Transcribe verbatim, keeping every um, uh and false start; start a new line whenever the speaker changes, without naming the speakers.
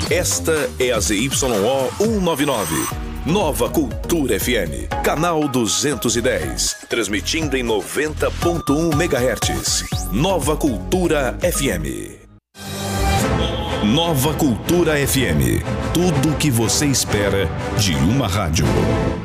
Esta é a Z Y O cento e noventa e nove. Nova Cultura F M, canal duzentos e dez, transmitindo em noventa ponto um megahertz. Nova Cultura F M. Nova Cultura F M. Tudo o que você espera de uma rádio.